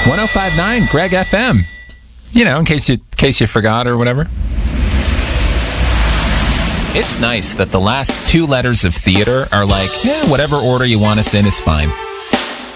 105.9 Greg FM. You know, in case you forgot or whatever. It's nice that the last two letters of theater are like, whatever order you want us in is fine.